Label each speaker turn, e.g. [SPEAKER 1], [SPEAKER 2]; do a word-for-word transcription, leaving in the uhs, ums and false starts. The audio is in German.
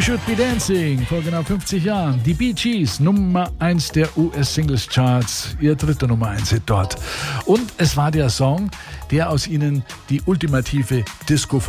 [SPEAKER 1] Should Be Dancing, vor genau fünfzig Jahren. Die Bee Gees, Nummer eins der U S-Singles-Charts, ihr dritter Nummer eins Hit dort. Und es war der Song, der aus ihnen die ultimative Disco